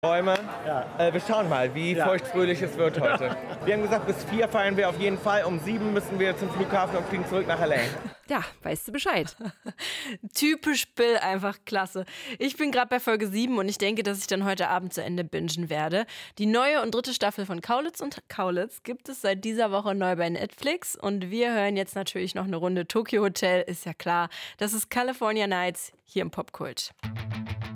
Räume. Ja. Wir schauen mal, wie feuchtfröhlich es wird heute. Wir haben gesagt, bis 4 feiern wir auf jeden Fall. Um 7 müssen wir zum Flughafen und fliegen zurück nach L.A. Ja, weißt du Bescheid. Typisch Bill, einfach klasse. Ich bin gerade bei Folge 7 und ich denke, dass ich dann heute Abend zu Ende bingen werde. Die neue und 3. Staffel von Kaulitz und Kaulitz gibt es seit dieser Woche neu bei Netflix. Und wir hören jetzt natürlich noch eine Runde Tokyo Hotel, ist ja klar. Das ist California Nights hier im Popkult.